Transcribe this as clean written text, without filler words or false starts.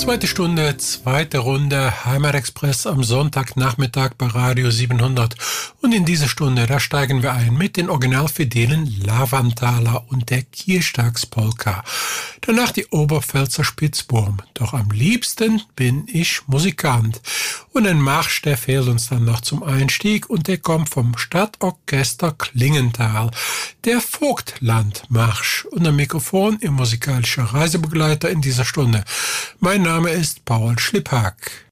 Zweite Stunde, zweite Runde, Heimatexpress am Sonntagnachmittag bei Radio 700. Und in dieser Stunde, da steigen wir ein mit den originalfidelen Lavanthaler und der Kirchtagspolka. Danach die Oberpfälzer Spitzwurm. Doch am liebsten bin ich Musikant. Und ein Marsch, der fehlt uns dann noch zum Einstieg und der kommt vom Stadtorchester Klingenthal. Der Vogtlandmarsch. Und am Mikrofon im musikalischen Reisebegleiter in dieser Stunde. Mein Name ist Paul Schlipphack.